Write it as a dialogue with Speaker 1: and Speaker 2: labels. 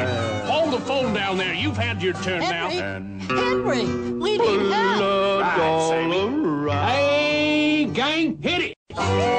Speaker 1: Hold the phone down there. You've had your turn now.
Speaker 2: Henry, we need help.
Speaker 1: Right, Sammy. Hey, gang, hit it.